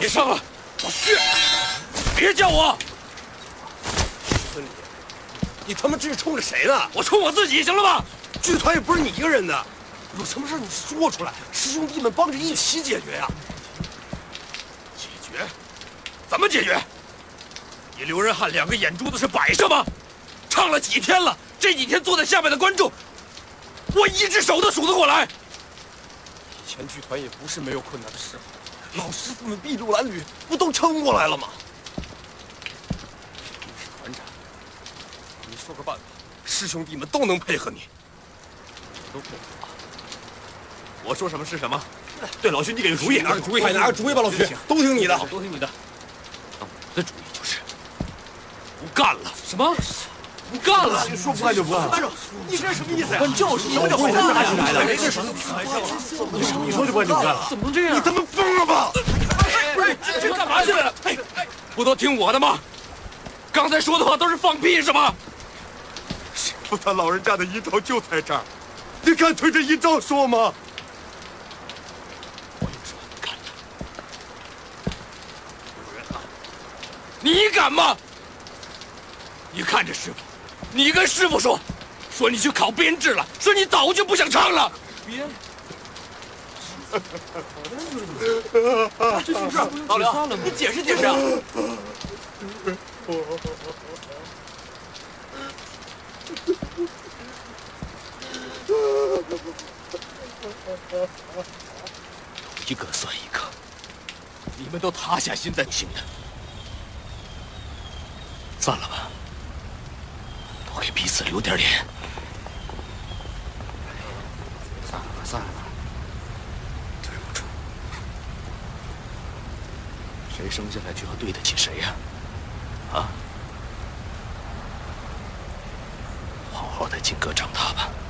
别上了，老薛，别叫我。 村里，你他妈这是冲着谁呢？ 我冲我自己，行了吧？ 剧团也不是你一个人的，有什么事你说出来，师兄弟们帮着一起解决呀。 解决？怎么解决？你刘仁汉2个眼珠子是摆设吗？唱了几天了，这几天坐在下面的观众，我一只手都数得过来。 以前剧团也不是没有困难的时候，老师傅们筚路蓝缕，不都撑过来了吗？你是团长，你说个办法，师兄弟们都能配合你。都配合我说什么是什么。对，老徐，你给个主意，拿个主意，快拿个主意吧，老徐，都听你的， 都听你的。我的主意就是不干了。什么？不干了？ 说不干就不干了。你这是什么意思呀？就是你这回哪里来的？ 没这什么开玩笑，你说就不干就不干了？ 怎么能这样？ 你他妈疯了吧？ 不是，这干嘛去了？不都听我的吗？刚才说的话都是放屁是吧？ 师傅他老人家的遗照就在这儿，你敢对着遗照说吗？ 我有什么不敢的？刘仁汉，你敢吗？你看着师傅，你跟师傅说你去考编制了，说你早就不想唱了。别。这是老刘，你解释解释啊！一个算一个，你们都塌下心在行的，算了吧，都给彼此留点脸。 算了吧，算了吧。 对不住，谁生下来就要对得起谁呀？啊，好好的金哥长大吧。